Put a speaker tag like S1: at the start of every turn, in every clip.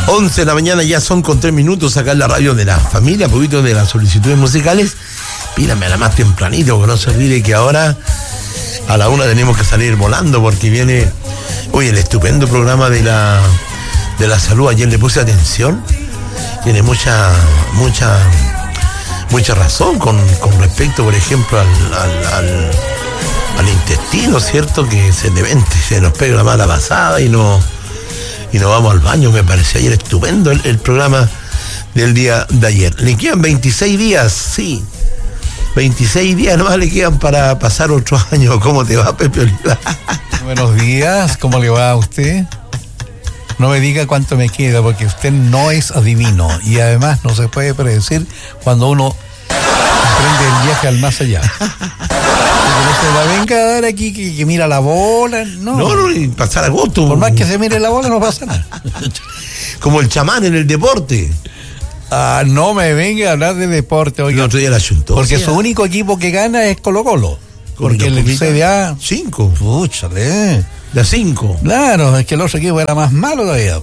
S1: 11 de la mañana ya son con 3 minutos acá en la radio de la familia, un poquito de las solicitudes musicales. Pídame a la más tempranito, que no se olvide que ahora a la 1 tenemos que salir volando porque viene, oye, el estupendo programa de la salud. Ayer le puse atención, tiene mucha razón con respecto, por ejemplo, al intestino, ¿cierto? Que se nos pega una mala pasada y no vamos al baño. Me pareció ayer estupendo el programa del día de ayer. Le quedan 26 días, sí. 26 días nomás le quedan para pasar otro año. ¿Cómo te va, Pepe Oliva?
S2: Buenos días, ¿cómo le va a usted? No me diga cuánto me queda, porque usted no es adivino y además no se puede predecir cuando uno emprende el viaje al más allá. No se la venga a dar aquí que mira la bola, no,
S1: ni pasar agosto.
S2: Por más que se mire la bola no pasa nada.
S1: Como el chamán en el deporte.
S2: No me venga a hablar de deporte, oiga.
S1: El otro día la chuntó.
S2: Porque su único equipo que gana es Colo-Colo. Porque el CDA...
S1: 5.
S2: Púchale.
S1: De 5.
S2: Claro, es que el otro equipo era más malo todavía.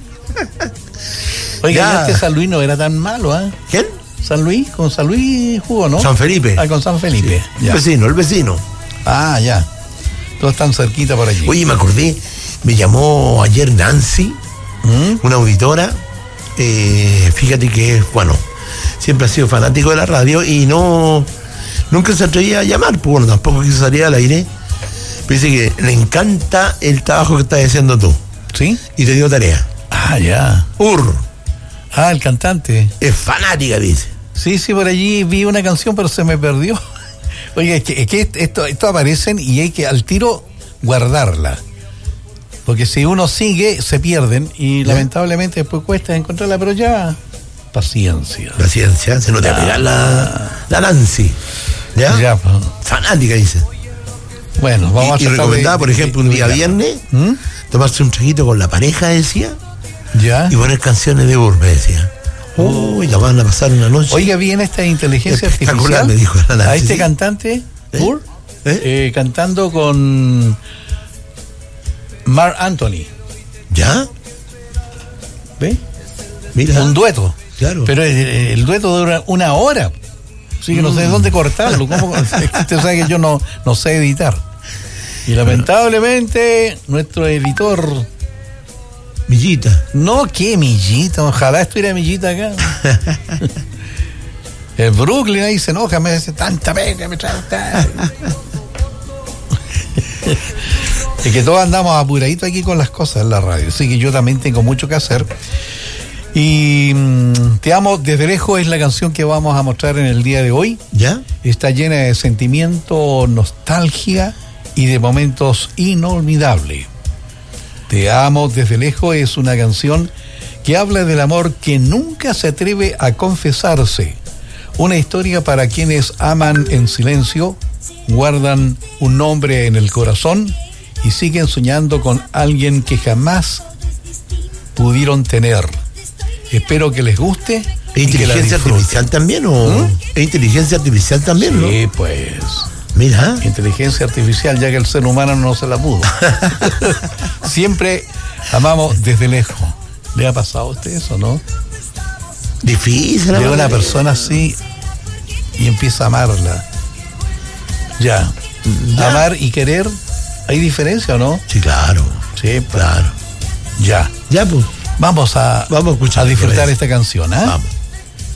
S2: Oiga, este San Luis no era tan malo, ¿eh?
S1: ¿Quién?
S2: San Luis, con San Luis jugó, ¿no?
S1: San Felipe.
S2: Con San Felipe.
S1: Sí.
S2: Ya.
S1: El vecino.
S2: Ya. Todos están cerquita por allí.
S1: Oye, me acordé, me llamó ayer Nancy, una auditora. Fíjate que, bueno, siempre ha sido fanático de la radio y nunca se atrevía a llamar, pues bueno, tampoco quiso salir al aire. Dice que le encanta el trabajo que estás haciendo tú.
S2: ¿Sí?
S1: Y te dio tarea.
S2: Ya. El cantante.
S1: Es fanática, dice.
S2: Sí, por allí vi una canción, pero se me perdió. Oiga, es que esto aparecen y hay que al tiro guardarla. Porque si uno sigue, se pierden y lamentablemente después cuesta encontrarla, pero ya, paciencia.
S1: Se nos te va la Nancy. ¿Ya? Fanática, dice.
S2: Bueno, vamos a tratar
S1: recomendaba, por ejemplo, un día viernes, tomarse un traguito con la pareja, decía, y poner canciones de Urbe, decía. Ya van a pasar una noche.
S2: Oiga, bien esta inteligencia artificial.
S1: Me dijo la Nancy,
S2: a este cantante, cantando con Marc Anthony.
S1: ¿Ya?
S2: ¿Ve?
S1: Mira.
S2: Un dueto.
S1: Claro.
S2: Pero el dueto dura 1 hora. Así que no sé dónde cortarlo. Usted sabe que yo no sé editar. Y lamentablemente, nuestro editor.
S1: Millita.
S2: No, ¿qué Millita? Ojalá estuviera Millita acá. El Brooklyn ahí se enoja, me dice tanta pena, me trae. Es que todos andamos apuraditos aquí con las cosas en la radio, así que yo también tengo mucho que hacer. Y Te amo desde lejos es la canción que vamos a mostrar en el día de hoy.
S1: ¿Ya?
S2: Está llena de sentimiento, nostalgia y de momentos inolvidables. Te amo desde lejos es una canción que habla del amor que nunca se atreve a confesarse. Una historia para quienes aman en silencio, guardan un nombre en el corazón y siguen soñando con alguien que jamás pudieron tener. Espero que les guste.
S1: ¿Es inteligencia artificial también o...? ¿Es inteligencia artificial también, no?
S2: Sí, pues...
S1: Mira.
S2: Inteligencia artificial, ya que el ser humano no se la pudo. Siempre amamos desde lejos. ¿Le ha pasado a usted eso, no?
S1: Difícil.
S2: Ve una persona así y empieza a amarla. Ya. Amar y querer, ¿hay diferencia o no?
S1: Sí, claro.
S2: Sí,
S1: claro.
S2: Ya.
S1: Ya, pues.
S2: Vamos a
S1: escuchar
S2: disfrutar esta canción, ¿eh?
S1: Vamos.